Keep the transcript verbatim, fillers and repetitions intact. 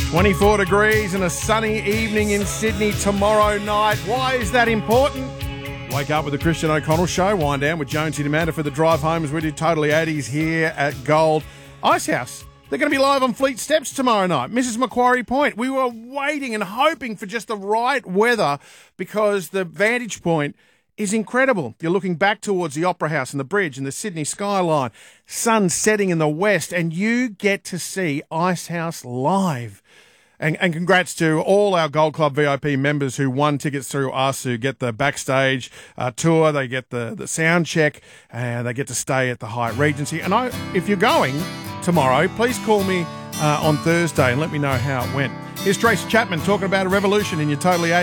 twenty-four degrees and a sunny evening in Sydney tomorrow night. Why is that important? Wake up with the Christian O'Connell Show. Wind down with Jonesy and Amanda for the drive home as we do Totally eighties here at Gold. Icehouse, they're going to be live on Fleet Steps tomorrow night. Missus Macquarie Point. We were waiting and hoping for just the right weather because the vantage point is incredible. You're looking back towards the Opera House and the bridge and the Sydney skyline, sun setting in the west, and you get to see Icehouse live. And, and congrats to all our Gold Club V I P members who won tickets through us, who get the backstage uh, tour, they get the, the sound check, and they get to stay at the Hyatt Regency. And I, if you're going tomorrow, please call me uh, on Thursday and let me know how it went. Here's Tracy Chapman talking about a revolution in your Totally eighties.